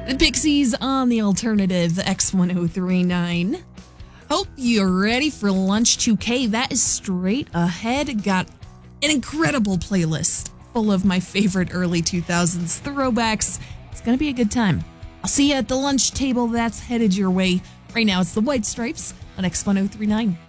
The Pixies on the alternative X1039. Hope you're ready for Lunch 2K. That is straight ahead. Got an incredible playlist full of my favorite early 2000s throwbacks. It's going to be a good time. I'll see you at the lunch table that's headed your way. Right now, it's the White Stripes on X1039.